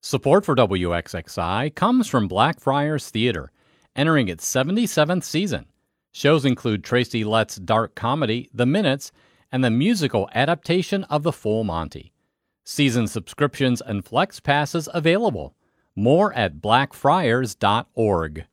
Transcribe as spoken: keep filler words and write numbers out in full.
Support for W X X I comes from Blackfriars Theater, entering its seventy-seventh season. Shows include Tracy Letts' dark comedy, The Minutes, and the musical adaptation of The Full Monty. Season subscriptions and flex passes available. More at blackfriars dot org.